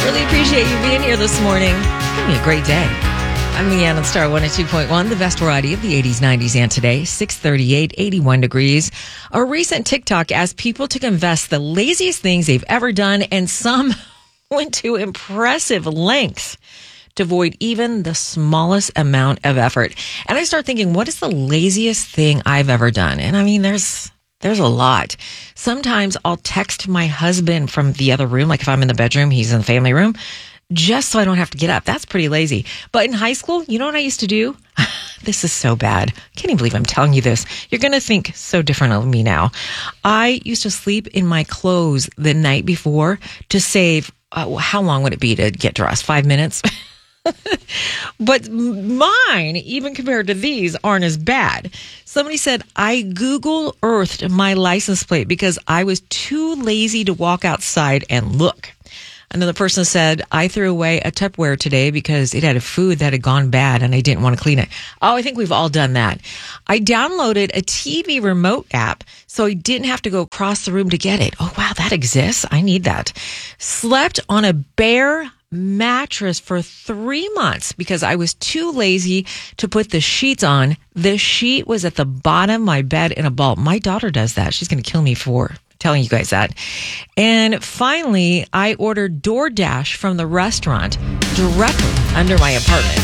Really appreciate you being here this morning. Give me a great day. I'm Leanne on Star 102.1, the best variety of the 80s, 90s, and today, 638, 81 degrees. A recent TikTok asked people to confess the laziest things they've ever done, and some went to impressive lengths to avoid even the smallest amount of effort. And I start thinking, what is the laziest thing I've ever done? And I mean, there's a lot. Sometimes I'll text my husband from the other room, like if I'm in the bedroom, he's in the family room, just so I don't have to get up. That's pretty lazy. But in high school, you know what I used to do? This is so bad. I can't even believe I'm telling you this. You're going to think so different of me now. I used to sleep in my clothes the night before to save, how long would it be to get dressed? 5 minutes? But mine, even compared to these, aren't as bad. Somebody said, I Google Earthed my license plate because I was too lazy to walk outside and look. Another person said, I threw away a Tupperware today because it had a food that had gone bad and I didn't want to clean it. Oh, I think we've all done that. I downloaded a TV remote app so I didn't have to go across the room to get it. Oh, wow, that exists. I need that. Slept on a bare mattress for 3 months because I was too lazy to put the sheets on. The sheet was at the bottom of my bed in a ball. My daughter does that. She's going to kill me for telling you guys that. And finally, I ordered DoorDash from the restaurant directly under my apartment.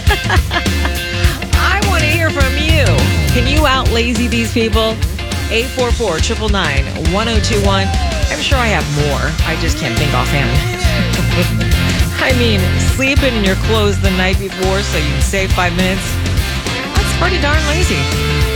I want to hear from you. Can you out lazy these people? 844-999-1021. I'm sure I have more. I just can't think offhand. I mean, sleeping in your clothes the night before so you can save 5 minutes, that's pretty darn lazy.